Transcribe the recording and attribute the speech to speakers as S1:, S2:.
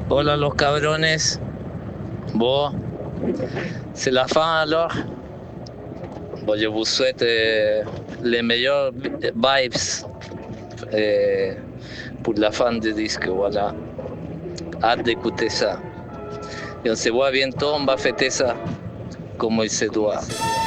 S1: Hola los cabrones, bon, c'est la fin alors. Bon, je vous souhaite les meilleures vibes pour la fin du disque, voilà. Hâte d'écouter ça. Et on se voit bientôt, on va fêter ça comme il se doit.